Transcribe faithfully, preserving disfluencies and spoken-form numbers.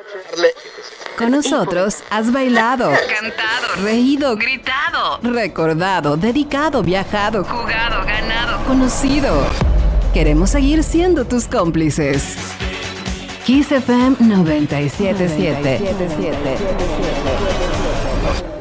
Con nosotros has bailado, Cantado, reído, gritado, recordado, dedicado, viajado, jugado, ganado. conocido. Queremos seguir siendo tus cómplices. Kiss F M noventa y siete punto siete.